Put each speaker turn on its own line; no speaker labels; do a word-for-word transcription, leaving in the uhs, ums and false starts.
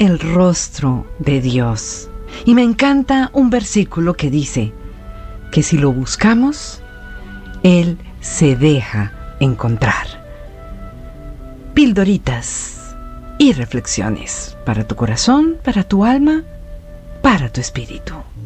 el rostro de Dios. Y me encanta un versículo que dice que si lo buscamos, Él se deja encontrar. Pildoritas y reflexiones para tu corazón, para tu alma, para tu espíritu.